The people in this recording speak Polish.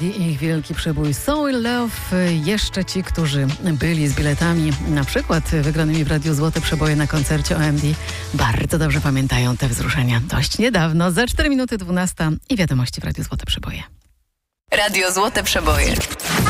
i ich wielki przebój So in Love. Jeszcze ci, którzy byli z biletami, na przykład wygranymi w Radiu Złote Przeboje na koncercie OMD, bardzo dobrze pamiętają te wzruszenia. Dość niedawno, za 4 minuty 12 i wiadomości w Radiu Złote Przeboje. Radio Złote Przeboje.